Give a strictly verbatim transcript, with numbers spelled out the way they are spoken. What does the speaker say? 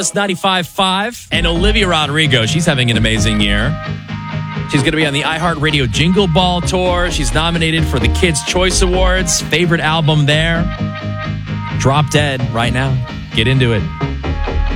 Alice ninety-five point five. And Olivia Rodrigo, she's having an amazing year. She's going to be on the iHeartRadio Jingle Ball Tour. She's nominated for the Kids' Choice Awards. Favorite album there. Drop Dead right now. Get into it.